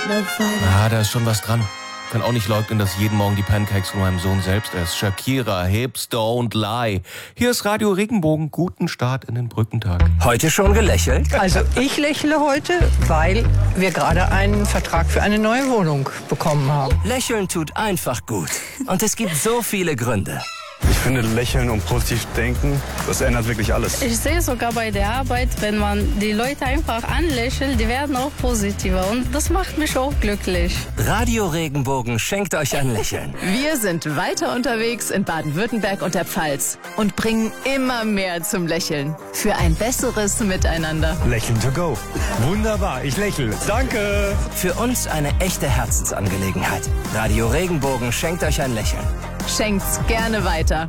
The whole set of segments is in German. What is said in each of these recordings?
Da ist schon was dran. Kann auch nicht leugnen, dass ich jeden Morgen die Pancakes von meinem Sohn selbst esse. Shakira, Hips Don't Lie. Hier ist Radio Regenbogen. Guten Start in den Brückentag. Heute schon gelächelt? Also ich lächle heute, weil wir gerade einen Vertrag für eine neue Wohnung bekommen haben. Lächeln tut einfach gut. Und es gibt so viele Gründe. Ich finde, lächeln und positiv denken, das ändert wirklich alles. Ich sehe sogar bei der Arbeit, wenn man die Leute einfach anlächelt, die werden auch positiver. Und das macht mich auch glücklich. Radio Regenbogen schenkt euch ein Lächeln. Wir sind weiter unterwegs in Baden-Württemberg und der Pfalz und bringen immer mehr zum Lächeln. Für ein besseres Miteinander. Lächeln to go. Wunderbar, ich lächle. Danke. Für uns eine echte Herzensangelegenheit. Radio Regenbogen schenkt euch ein Lächeln. Schenkt's gerne weiter.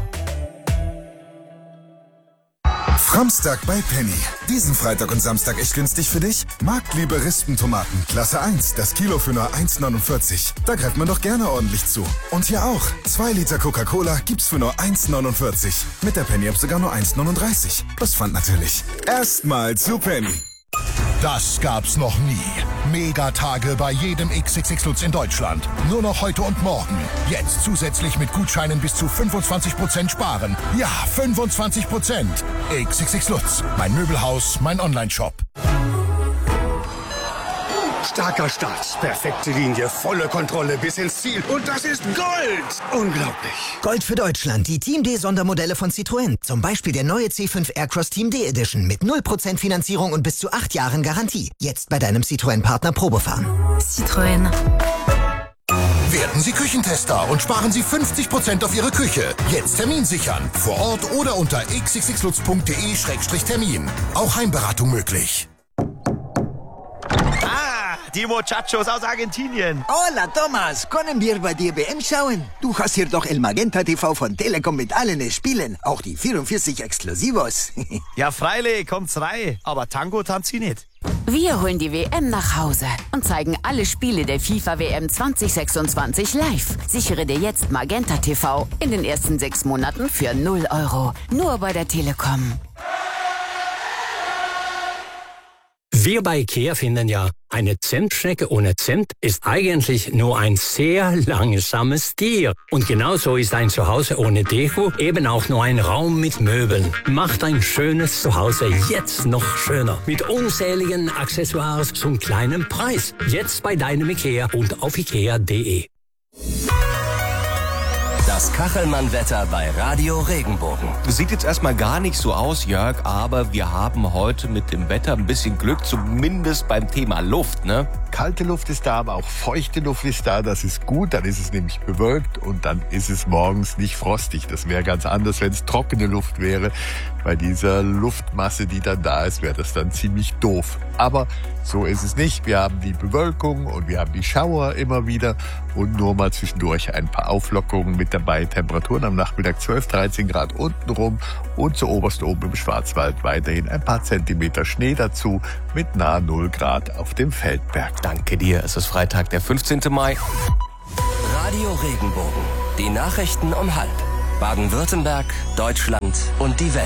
Framstag bei Penny. Diesen Freitag und Samstag echt günstig für dich? Marktliebe Rispentomaten, Klasse 1, das Kilo für nur 1,49. Da greift man doch gerne ordentlich zu. Und hier auch. 2 Liter Coca-Cola gibt's für nur 1,49. Mit der Penny-App sogar nur 1,39. Plus Pfand natürlich. Erstmal zu Penny. Das gab's noch nie. Megatage bei jedem XXX Lutz in Deutschland. Nur noch heute und morgen. Jetzt zusätzlich mit Gutscheinen bis zu 25% sparen. Ja, 25%. XXX Lutz. Mein Möbelhaus, mein Onlineshop. Starker Start, perfekte Linie, volle Kontrolle bis ins Ziel. Und das ist Gold! Unglaublich. Gold für Deutschland, die Team D Sondermodelle von Citroën. Zum Beispiel der neue C5 Aircross Team D Edition mit 0% Finanzierung und bis zu 8 Jahren Garantie. Jetzt bei deinem Citroën-Partner Probefahren. Citroën. Werden Sie Küchentester und sparen Sie 50% auf Ihre Küche. Jetzt Termin sichern. Vor Ort oder unter xxxlutz.de/termin. Auch Heimberatung möglich. Die Muchachos aus Argentinien. Hola, Thomas. Können wir bei dir WM schauen? Du hast hier doch El Magenta TV von Telekom mit allen Spielen. Auch die 44 Exklusivos. Ja, freilich, kommt's rein. Aber Tango tanzt sie nicht. Wir holen die WM nach Hause und zeigen alle Spiele der FIFA WM 2026 live. Sichere dir jetzt Magenta TV in den ersten 6 Monaten für 0 €. Nur bei der Telekom. Wir bei IKEA finden ja, eine Zentschnecke ohne Zent ist eigentlich nur ein sehr langsames Tier. Und genauso ist ein Zuhause ohne Deko eben auch nur ein Raum mit Möbeln. Macht ein schönes Zuhause jetzt noch schöner. Mit unzähligen Accessoires zum kleinen Preis. Jetzt bei deinem IKEA und auf ikea.de. Das Kachelmann-Wetter bei Radio Regenbogen. Sieht jetzt erstmal gar nicht so aus, Jörg, aber wir haben heute mit dem Wetter ein bisschen Glück, zumindest beim Thema Luft, ne? Kalte Luft ist da, aber auch feuchte Luft ist da. Das ist gut, dann ist es nämlich bewölkt und dann ist es morgens nicht frostig. Das wäre ganz anders, wenn es trockene Luft wäre. Bei dieser Luftmasse, die dann da ist, wäre das dann ziemlich doof. Aber so ist es nicht. Wir haben die Bewölkung und wir haben die Schauer immer wieder und nur mal zwischendurch ein paar Auflockerungen mit dabei. Temperaturen am Nachmittag 12, 13 Grad untenrum und zu oberst oben im Schwarzwald weiterhin ein paar Zentimeter Schnee dazu mit nahe 0 Grad auf dem Feldberg. Danke dir. Es ist Freitag, der 15. Mai. Radio Regenbogen. Die Nachrichten um 12:30. Baden-Württemberg, Deutschland und die Welt.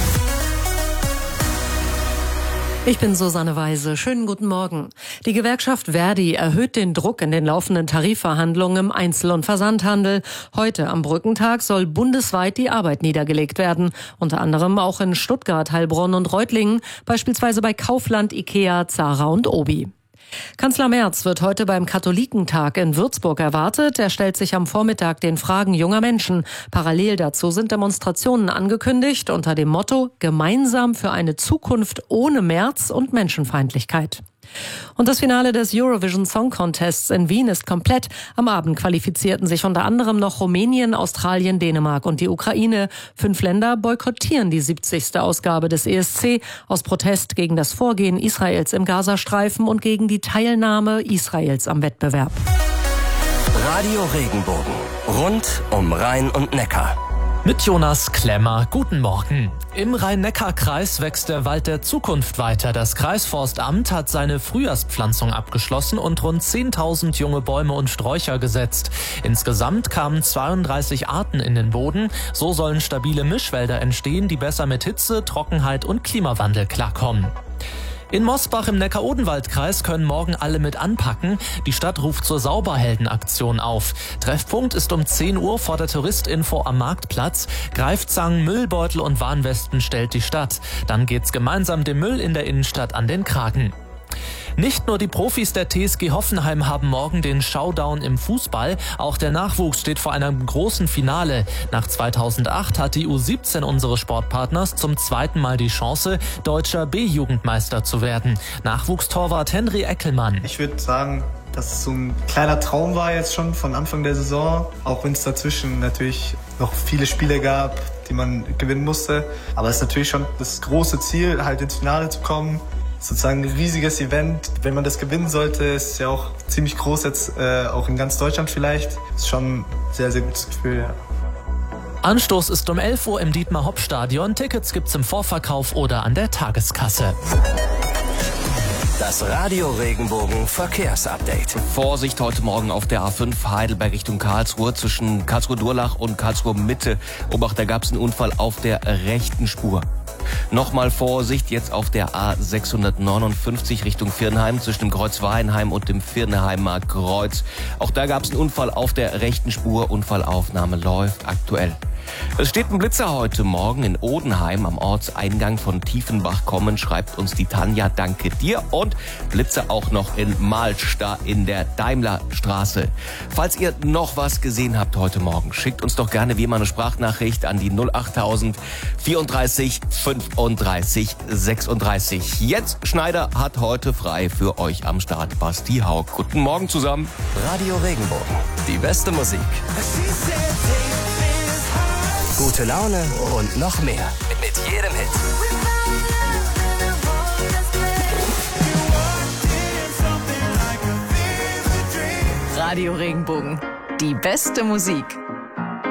Ich bin Susanne Weise. Schönen guten Morgen. Die Gewerkschaft Verdi erhöht den Druck in den laufenden Tarifverhandlungen im Einzel- und Versandhandel. Heute am Brückentag soll bundesweit die Arbeit niedergelegt werden. Unter anderem auch in Stuttgart, Heilbronn und Reutlingen, beispielsweise bei Kaufland, Ikea, Zara und Obi. Kanzler Merz wird heute beim Katholikentag in Würzburg erwartet. Er stellt sich am Vormittag den Fragen junger Menschen. Parallel dazu sind Demonstrationen angekündigt unter dem Motto Gemeinsam für eine Zukunft ohne Merz und Menschenfeindlichkeit. Und das Finale des Eurovision Song Contests in Wien ist komplett. Am Abend qualifizierten sich unter anderem noch Rumänien, Australien, Dänemark und die Ukraine. 5 Länder boykottieren die 70. Ausgabe des ESC aus Protest gegen das Vorgehen Israels im Gazastreifen und gegen die Teilnahme Israels am Wettbewerb. Radio Regenbogen. Rund um Rhein und Neckar. Mit Jonas Klemmer, guten Morgen. Im Rhein-Neckar-Kreis wächst der Wald der Zukunft weiter. Das Kreisforstamt hat seine Frühjahrspflanzung abgeschlossen und rund 10.000 junge Bäume und Sträucher gesetzt. Insgesamt kamen 32 Arten in den Boden. So sollen stabile Mischwälder entstehen, die besser mit Hitze, Trockenheit und Klimawandel klarkommen. In Mosbach im Neckar-Odenwald-Kreis können morgen alle mit anpacken. Die Stadt ruft zur Sauberhelden-Aktion auf. Treffpunkt ist um 10 Uhr vor der Touristinfo am Marktplatz. Greifzangen, Müllbeutel und Warnwesten stellt die Stadt. Dann geht's gemeinsam dem Müll in der Innenstadt an den Kragen. Nicht nur die Profis der TSG Hoffenheim haben morgen den Showdown im Fußball, auch der Nachwuchs steht vor einem großen Finale. Nach 2008 hat die U17 unseres Sportpartners zum zweiten Mal die Chance, deutscher B-Jugendmeister zu werden. Nachwuchstorwart Henry Eckelmann. Ich würde sagen, dass es so ein kleiner Traum war jetzt schon von Anfang der Saison, auch wenn es dazwischen natürlich noch viele Spiele gab, die man gewinnen musste. Aber es ist natürlich schon das große Ziel, halt ins Finale zu kommen. Sozusagen ein riesiges Event. Wenn man das gewinnen sollte, ist es ja auch ziemlich groß jetzt, auch in ganz Deutschland vielleicht. Ist schon ein sehr, sehr gutes Gefühl, ja. Anstoß ist um 11 Uhr im Dietmar-Hopp-Stadion. Tickets gibt's im Vorverkauf oder an der Tageskasse. Das Radio Regenbogen Verkehrsupdate. Vorsicht heute Morgen auf der A5 Heidelberg Richtung Karlsruhe zwischen Karlsruhe-Durlach und Karlsruhe-Mitte. Obacht, da gab es einen Unfall auf der rechten Spur. Nochmal Vorsicht jetzt auf der A659 Richtung Virnheim zwischen dem Kreuz Weinheim und dem Virnheimer Kreuz. Auch da gab es einen Unfall auf der rechten Spur. Unfallaufnahme läuft aktuell. Es steht ein Blitzer heute Morgen in Odenheim am Ortseingang von Tiefenbach kommen, schreibt uns die Tanja, danke dir. Und Blitzer auch noch in Malsch, da in der Daimlerstraße. Falls ihr noch was gesehen habt heute Morgen, schickt uns doch gerne wie immer eine Sprachnachricht an die 08000 34 35 36. Jens Schneider hat heute frei für euch am Start. Basti Haug. Guten Morgen zusammen. Radio Regenbogen, die beste Musik. Gute Laune und noch mehr. Mit jedem Hit. Radio Regenbogen. Die beste Musik.